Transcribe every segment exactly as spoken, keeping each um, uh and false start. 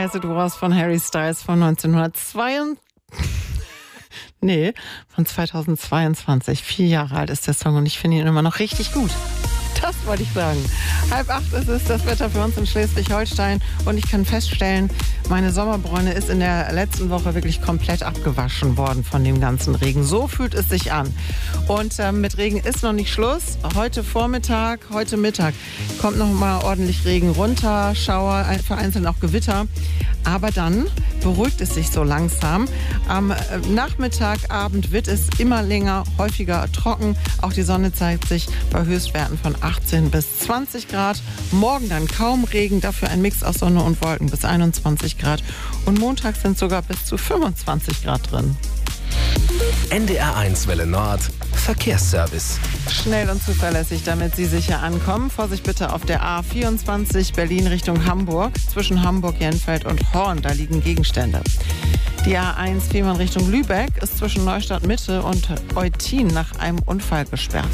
As It Was von Harry Styles von neunzehnhundertzweiundneunzig. Nee, von zweitausendzweiundzwanzig. Vier Jahre alt ist der Song und ich finde ihn immer noch richtig gut. Das wollte ich sagen. Halb acht ist es, das Wetter für uns in Schleswig-Holstein. Und ich kann feststellen, meine Sommerbräune ist in der letzten Woche wirklich komplett abgewaschen worden von dem ganzen Regen. So fühlt es sich an. Und äh, mit Regen ist noch nicht Schluss. Heute Vormittag, heute Mittag kommt noch mal ordentlich Regen runter, Schauer, vereinzelt auch Gewitter. Aber dann beruhigt es sich so langsam. Am Nachmittag, Abend wird es immer länger, häufiger trocken. Auch die Sonne zeigt sich bei Höchstwerten von achtzehn bis zwanzig Grad. Morgen dann kaum Regen, dafür ein Mix aus Sonne und Wolken bis einundzwanzig Grad. Und Montag sind sogar bis zu fünfundzwanzig Grad drin. N D R eins Welle Nord, Verkehrsservice. Schnell und zuverlässig, damit Sie sicher ankommen. Vorsicht bitte auf der A vierundzwanzig Berlin Richtung Hamburg. Zwischen Hamburg, Jenfeld und Horn, da liegen Gegenstände. Die A eins Fehmarn Richtung Lübeck ist zwischen Neustadt Mitte und Eutin nach einem Unfall gesperrt.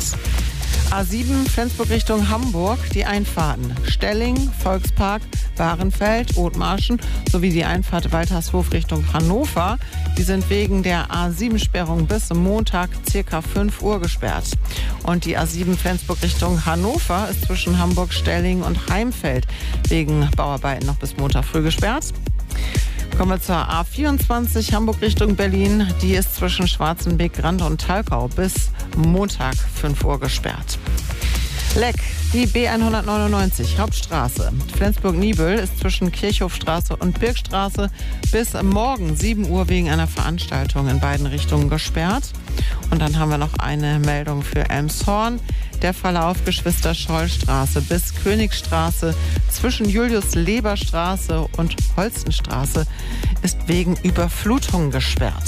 A sieben Flensburg Richtung Hamburg, die Einfahrten Stelling, Volkspark, Bahrenfeld, Othmarschen sowie die Einfahrt Waltershof Richtung Hannover. Die sind wegen der A sieben Sperrung bis Montag ca. fünf Uhr gesperrt. Und die A sieben Flensburg Richtung Hannover ist zwischen Hamburg, Stelling und Heimfeld wegen Bauarbeiten noch bis Montag früh gesperrt. Kommen wir zur A vierundzwanzig Hamburg Richtung Berlin. Die ist zwischen Schwarzenbeck, Grande und Talkau bis Montag fünf Uhr gesperrt. Leck, die B hundertneunundneunzig Hauptstraße. Flensburg-Niebüll ist zwischen Kirchhofstraße und Birkstraße bis morgen sieben Uhr wegen einer Veranstaltung in beiden Richtungen gesperrt. Und dann haben wir noch eine Meldung für Elmshorn. Der Verlauf Geschwister-Scholl-Straße bis Königstraße zwischen Julius-Leber-Straße und Holstenstraße ist wegen Überflutung gesperrt.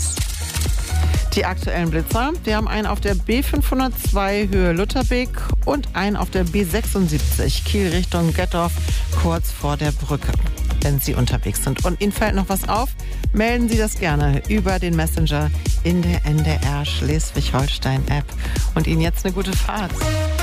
Die aktuellen Blitzer, wir haben einen auf der B fünfhundertzwei Höhe Lutherbeek und einen auf der B sechsundsiebzig Kiel Richtung Gettorf kurz vor der Brücke, wenn Sie unterwegs sind. Und Ihnen fällt noch was auf, melden Sie das gerne über den Messenger in der N D R Schleswig-Holstein App. Und Ihnen jetzt eine gute Fahrt.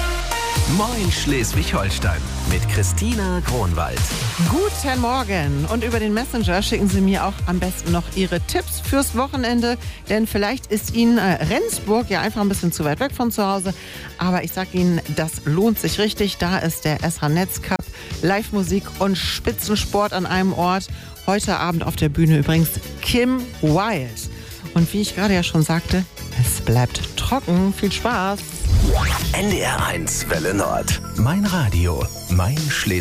Moin Schleswig-Holstein mit Christina Kronwald. Guten Morgen. Und über den Messenger schicken Sie mir auch am besten noch Ihre Tipps fürs Wochenende. Denn vielleicht ist Ihnen äh, Rendsburg ja einfach ein bisschen zu weit weg von zu Hause. Aber ich sage Ihnen, das lohnt sich richtig. Da ist der S H-Netz Cup, Live-Musik und Spitzensport an einem Ort. Heute Abend auf der Bühne übrigens Kim Wilde. Und wie ich gerade ja schon sagte, es bleibt trocken. Viel Spaß. N D R eins Welle Nord. Mein Radio, mein Schleswig.